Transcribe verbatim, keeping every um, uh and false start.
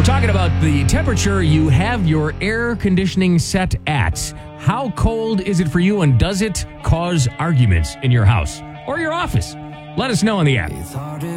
We're talking about the temperature you have your air conditioning set at. How cold is it for you, and does it cause arguments in your house or your office? Let us know on the app.